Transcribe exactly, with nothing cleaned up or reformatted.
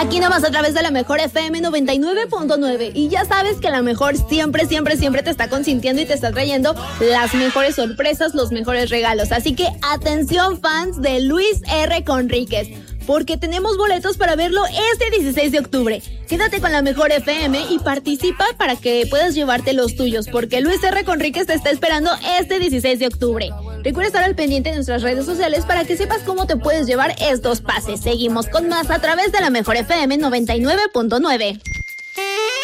Aquí nomás a través de la Mejor F M noventa y nueve punto nueve. Y ya sabes que la Mejor siempre, siempre, siempre te está consintiendo y te está trayendo las mejores sorpresas, los mejores regalos. Así que atención, fans de Luis R. Conríquez, porque tenemos boletos para verlo este dieciséis de octubre. Quédate con la Mejor F M y participa para que puedas llevarte los tuyos, porque Luis R. Conríquez te está esperando este dieciséis de octubre. Recuerda estar al pendiente de nuestras redes sociales para que sepas cómo te puedes llevar estos pases. Seguimos con más a través de la Mejor F M noventa y nueve punto nueve.